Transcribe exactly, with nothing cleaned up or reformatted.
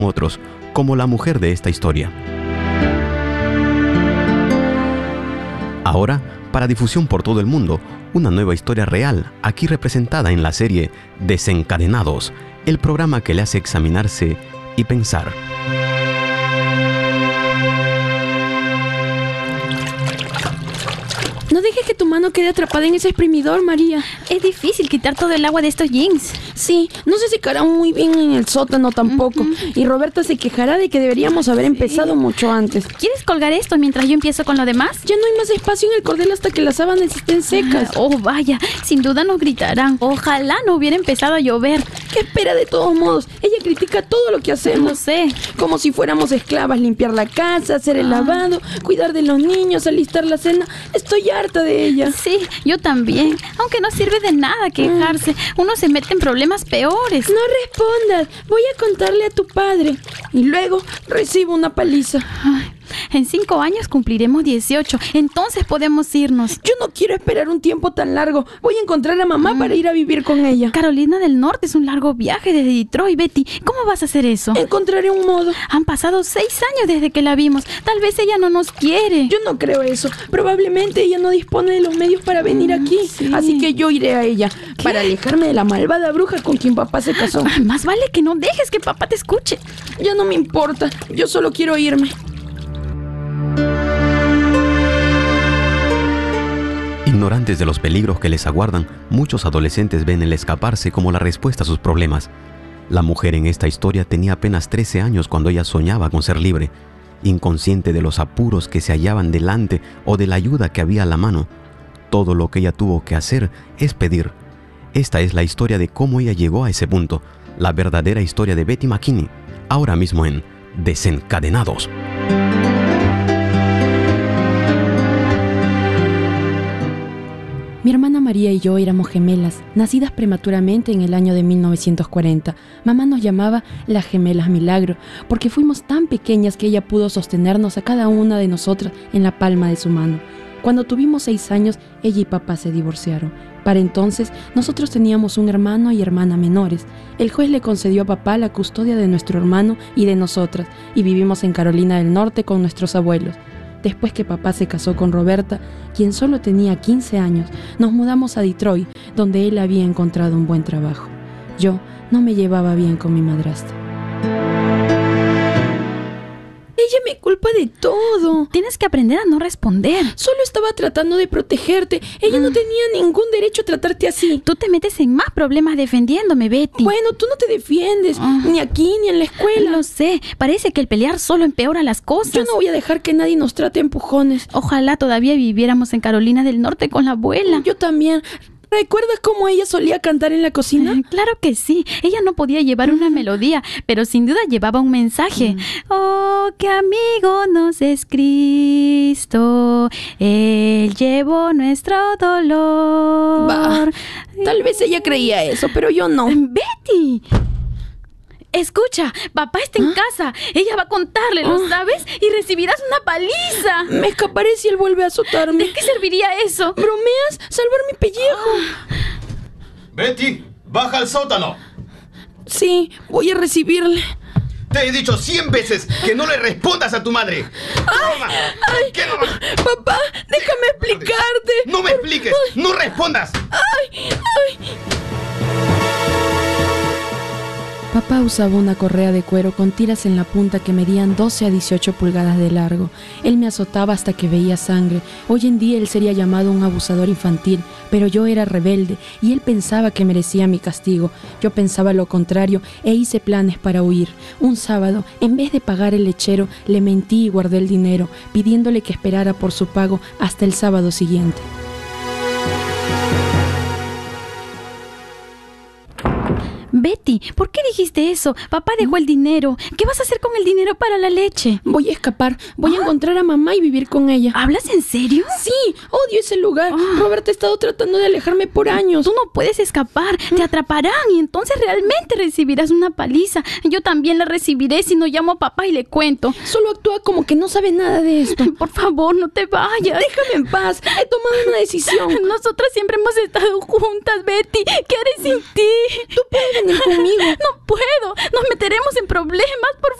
otros, como la mujer de esta historia. Ahora, para difusión por todo el mundo, una nueva historia real, aquí representada en la serie Desencadenados, el programa que le hace examinarse y pensar. No dejes que tu mano quede atrapada en ese exprimidor, María. Es difícil quitar todo el agua de estos jeans. Sí, no se secará muy bien en el sótano tampoco. Uh-huh. Y Roberta se quejará de que deberíamos haber sí. empezado mucho antes. ¿Quieres colgar esto mientras yo empiezo con lo demás? Ya no hay más espacio en el cordel hasta que las sábanas estén secas. Ah, oh, vaya, sin duda nos gritarán. Ojalá no hubiera empezado a llover. ¿Qué espera de todos modos? Ella critica todo lo que hacemos. No sé. Como si fuéramos esclavas, limpiar la casa, hacer el ah. lavado, cuidar de los niños, alistar la cena. Estoy harta de ella. Sí, yo también. Aunque no sirve de nada quejarse. Uno se mete en problemas peores. No respondas. Voy a contarle a tu padre. Y luego recibo una paliza. Ay. En cinco años cumpliremos dieciocho. Entonces podemos irnos. Yo no quiero esperar un tiempo tan largo. Voy a encontrar a mamá mm. para ir a vivir con ella. Carolina del Norte es un largo viaje desde Detroit, Betty. ¿Cómo vas a hacer eso? Encontraré un modo. Han pasado seis años desde que la vimos. Tal vez ella no nos quiere. Yo no creo eso. Probablemente ella no dispone de los medios para venir aquí. Sí. Así que yo iré a ella. ¿Qué? Para alejarme de la malvada bruja con quien papá se casó. Más vale que no dejes que papá te escuche. Ya no me importa. Yo solo quiero irme. Ignorantes de los peligros que les aguardan, muchos adolescentes ven el escaparse como la respuesta a sus problemas. La mujer en esta historia tenía apenas trece años cuando ella soñaba con ser libre. Inconsciente de los apuros que se hallaban delante o de la ayuda que había a la mano, todo lo que ella tuvo que hacer es pedir. Esta es la historia de cómo ella llegó a ese punto, la verdadera historia de Betty McKinney, ahora mismo en Desencadenados. Mi hermana María y yo éramos gemelas, nacidas prematuramente en el año de mil novecientos cuarenta. Mamá nos llamaba las gemelas milagro, porque fuimos tan pequeñas que ella pudo sostenernos a cada una de nosotras en la palma de su mano. Cuando tuvimos seis años, ella y papá se divorciaron. Para entonces, nosotros teníamos un hermano y hermana menores. El juez le concedió a papá la custodia de nuestro hermano y de nosotras, y vivimos en Carolina del Norte con nuestros abuelos. Después que papá se casó con Roberta, quien solo tenía quince años, nos mudamos a Detroit, donde él había encontrado un buen trabajo. Yo no me llevaba bien con mi madrastra. Ella me culpa de todo. Tienes que aprender a no responder. Solo estaba tratando de protegerte. Ella mm. no tenía ningún derecho a tratarte así. Tú te metes en más problemas defendiéndome, Betty. Bueno, tú no te defiendes, mm. ni aquí ni en la escuela. Lo sé, parece que el pelear solo empeora las cosas. Yo no voy a dejar que nadie nos trate a empujones. Ojalá todavía viviéramos en Carolina del Norte con la abuela. Yo también. ¿Recuerdas cómo ella solía cantar en la cocina? Eh, claro que sí. Ella no podía llevar una melodía, pero sin duda llevaba un mensaje. Mm. Oh, qué amigo nos es Cristo. Él llevó nuestro dolor. Bah, tal vez ella creía eso, pero yo no. Betty. Escucha, papá está en ¿Ah? casa. Ella va a contarle, ¿lo oh. sabes? Y recibirás una paliza. Me escaparé si él vuelve a azotarme. ¿De qué serviría eso? ¿Bromeas? Salvar mi pellejo. Oh. Betty, baja al sótano. Sí, voy a recibirle. Te he dicho cien veces que no le respondas a tu madre. ¡Ay! ay ¿Qué no? Papá, déjame explicarte. No me expliques, ay. no respondas. ¡Ay! ¡Ay! Papá usaba una correa de cuero con tiras en la punta que medían doce a dieciocho pulgadas de largo. Él me azotaba hasta que veía sangre. Hoy en día él sería llamado un abusador infantil, pero yo era rebelde y él pensaba que merecía mi castigo. Yo pensaba lo contrario e hice planes para huir. Un sábado, en vez de pagar el lechero, le mentí y guardé el dinero, pidiéndole que esperara por su pago hasta el sábado siguiente. Betty, ¿por qué dijiste eso? Papá dejó el dinero. ¿Qué vas a hacer con el dinero para la leche? Voy a escapar. Voy ¿Ah? a encontrar a mamá y vivir con ella. ¿Hablas en serio? Sí, odio ese lugar. Oh. Roberta ha estado tratando de alejarme por años. Tú no puedes escapar. Te atraparán y entonces realmente recibirás una paliza. Yo también la recibiré si no llamo a papá y le cuento. Solo actúa como que no sabe nada de esto. Por favor, no te vayas. Déjame en paz. He tomado una decisión. Nosotras siempre hemos estado juntas, Betty. ¿Qué haré sin ti? Tú puedes venir conmigo. No puedo. Nos meteremos en problemas. Por